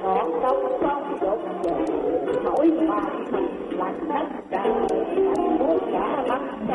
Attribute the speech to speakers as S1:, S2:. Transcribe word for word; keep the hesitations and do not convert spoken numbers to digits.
S1: ngọn độc sông đục về nổi mà mình là đất trời muốn cả mắt